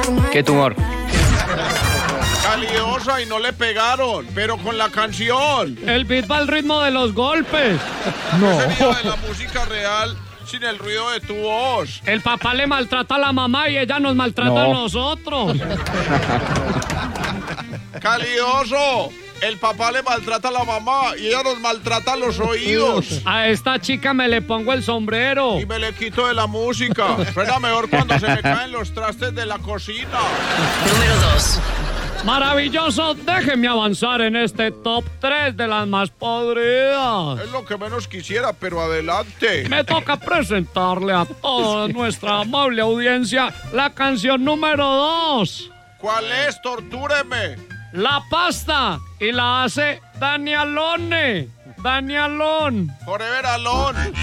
¿Qué tumor? Calidosa y no le pegaron, pero con la canción. El beat va al ritmo de los golpes. No. ¿Qué sería de la música real sin el ruido de tu voz? El papá le maltrata a la mamá y ella nos maltrata a nosotros. Calidoso, el papá le maltrata a la mamá y ella nos maltrata los oídos. A esta chica me le pongo el sombrero. Y me le quito de la música. Suena mejor cuando se me caen los trastes de la cocina. Número 2. Maravilloso, déjenme avanzar en este top 3 de las más podridas. Es lo que menos quisiera, pero adelante. Me toca presentarle a toda nuestra amable audiencia la canción número 2. ¿Cuál es? Tortúreme. La pasta, y la hace Dani Alone. Dani Alone. Forever Alone.